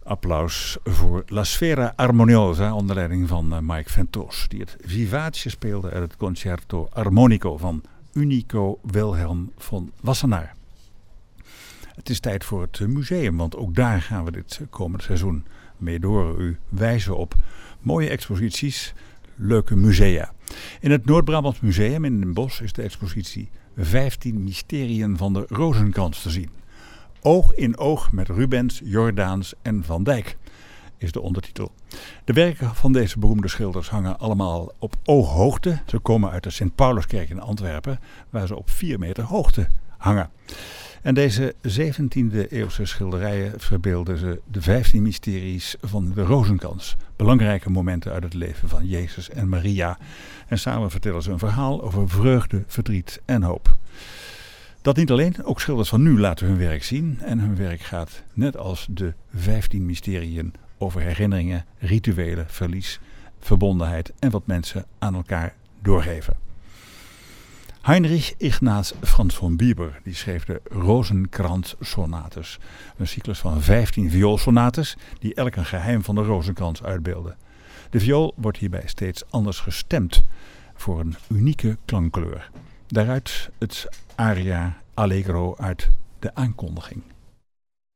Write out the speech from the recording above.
Applaus voor La Sfera Armoniosa onder leiding van Mike Ventoux, die het vivace speelde uit het Concerto Armonico van Unico Wilhelm von Wassenaar. Het is tijd voor het museum, want ook daar gaan we dit komend seizoen mee door. U wijzen op mooie exposities, leuke musea. In het Noord-Brabants Museum in Den Bosch is de expositie 15 Mysteriën van de Rozenkrans te zien. Oog in oog met Rubens, Jordaens en Van Dijk is de ondertitel. De werken van deze beroemde schilders hangen allemaal op ooghoogte. Ze komen uit de Sint-Pauluskerk in Antwerpen, waar ze op 4 meter hoogte hangen. En deze 17e eeuwse schilderijen verbeelden ze de 15 mysteries van de Rozenkrans. Belangrijke momenten uit het leven van Jezus en Maria. En samen vertellen ze een verhaal over vreugde, verdriet en hoop. Dat niet alleen, ook schilders van nu laten hun werk zien. En hun werk gaat, net als de 15 mysteriën, over herinneringen, rituelen, verlies, verbondenheid en wat mensen aan elkaar doorgeven. Heinrich Ignaz Franz von Bieber die schreef de Rozenkrans-sonates. Een cyclus van 15 vioolsonates die elk een geheim van de rozenkrans uitbeelden. De viool wordt hierbij steeds anders gestemd voor een unieke klankkleur. Daaruit het aria Allegro uit de aankondiging.